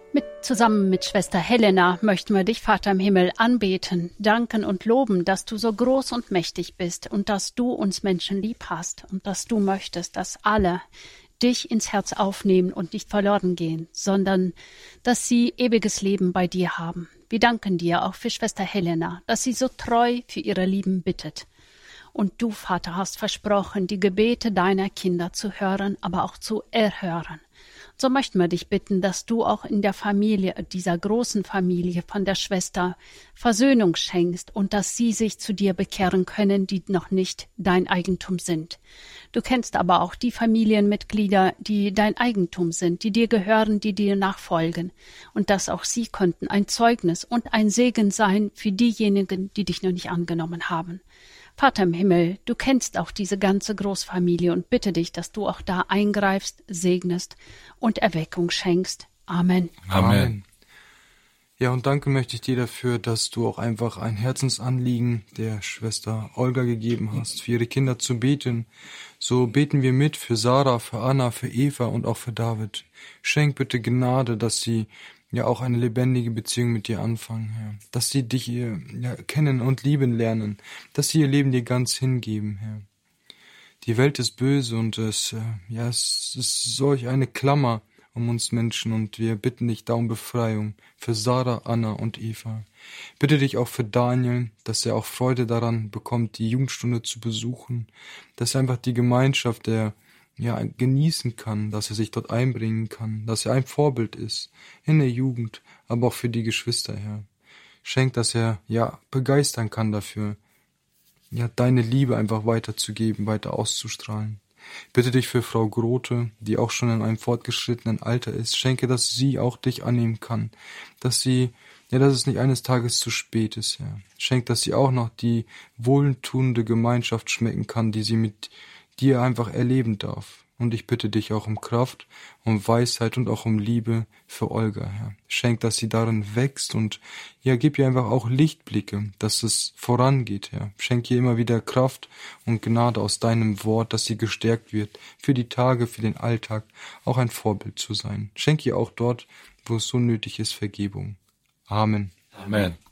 Zusammen mit Schwester Helena möchten wir dich, Vater im Himmel, anbeten, danken und loben, dass du so groß und mächtig bist und dass du uns Menschen lieb hast und dass du möchtest, dass alle dich ins Herz aufnehmen und nicht verloren gehen, sondern dass sie ewiges Leben bei dir haben. Wir danken dir auch für Schwester Helena, dass sie so treu für ihre Lieben bittet. Und du, Vater, hast versprochen, die Gebete deiner Kinder zu hören, aber auch zu erhören. So möchten wir dich bitten, dass du auch in der Familie, dieser großen Familie von der Schwester, Versöhnung schenkst und dass sie sich zu dir bekehren können, die noch nicht dein Eigentum sind. Du kennst aber auch die Familienmitglieder, die dein Eigentum sind, die dir gehören, die dir nachfolgen. Und dass auch sie könnten ein Zeugnis und ein Segen sein für diejenigen, die dich noch nicht angenommen haben. Vater im Himmel, du kennst auch diese ganze Großfamilie und bitte dich, dass du auch da eingreifst, segnest und Erweckung schenkst. Amen. Amen. Ja, und danke möchte ich dir dafür, dass du auch einfach ein Herzensanliegen der Schwester Olga gegeben hast, für ihre Kinder zu beten. So beten wir mit für Sarah, für Anna, für Eva und auch für David. Schenk bitte Gnade, dass sie ja auch eine lebendige Beziehung mit dir anfangen, Herr. Dass sie dich kennen und lieben lernen, dass sie ihr Leben dir ganz hingeben, Herr. Die Welt ist böse und es ist solch eine Klammer um uns Menschen und wir bitten dich da um Befreiung für Sarah, Anna und Eva. Bitte dich auch für Daniel, dass er auch Freude daran bekommt, die Jugendstunde zu besuchen, dass er einfach die Gemeinschaft genießen kann, dass er sich dort einbringen kann, dass er ein Vorbild ist in der Jugend, aber auch für die Geschwister, Herr. Schenk, dass er begeistern kann dafür, deine Liebe einfach weiterzugeben, weiter auszustrahlen. Bitte dich für Frau Grote, die auch schon in einem fortgeschrittenen Alter ist, schenke, dass sie auch dich annehmen kann, dass es nicht eines Tages zu spät ist, Herr. Schenk, dass sie auch noch die wohltuende Gemeinschaft schmecken kann, die sie mit dir einfach erleben darf. Und ich bitte dich auch um Kraft, um Weisheit und auch um Liebe für Olga, Herr. Schenk, dass sie darin wächst und gib ihr einfach auch Lichtblicke, dass es vorangeht, Herr. Schenk ihr immer wieder Kraft und Gnade aus deinem Wort, dass sie gestärkt wird, für die Tage, für den Alltag, auch ein Vorbild zu sein. Schenk ihr auch dort, wo es so nötig ist, Vergebung. Amen. Amen.